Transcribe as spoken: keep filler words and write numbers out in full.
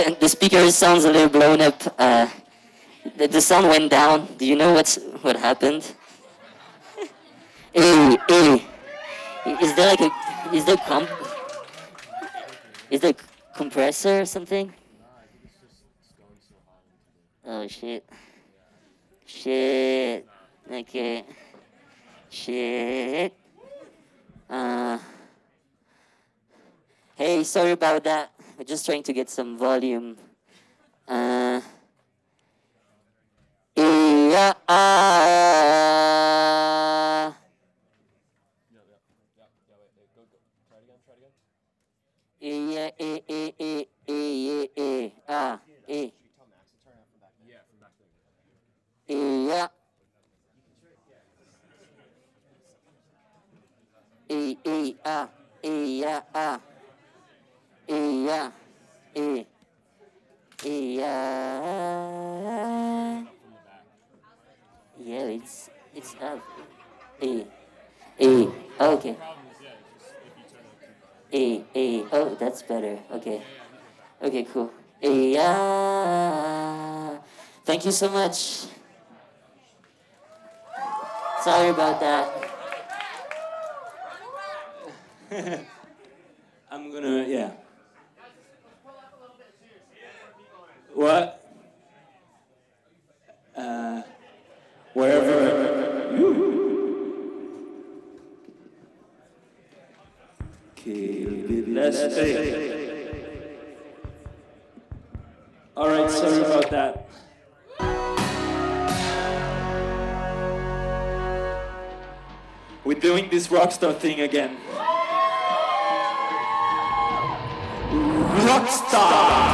the the speaker sounds a little blown up. Uh, the, the sound went down. Do you know what's what happened? Hey, hey, is there like a is there comp is there compressor or something? Oh shit, shit. Okay, shit. Uh, hey, sorry about that. We're just trying to get some volume. Uh, yeah, uh, yeah, eh, eh, eh, eh, eh, eh, ah, eh, yeah, eh, eh, ah, eh, yeah, ah, eh, yeah, eh, eh, yeah. Yeah, it's it's up. Eh, eh, okay. Eh, eh, oh, that's better. Okay. Okay, cool. Eh, yeah. Thank you so much. Sorry about that. I'm gonna, yeah. What? Uh, wherever. Okay, let's stay. All right, sorry about that. We're doing this rockstar thing again. Rockstar!